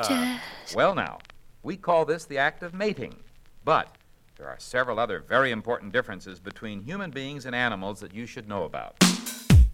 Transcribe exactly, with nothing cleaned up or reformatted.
Jazz. Well, now, we call this the act of mating. But there are several other very important differences between human beings and animals that you should know about.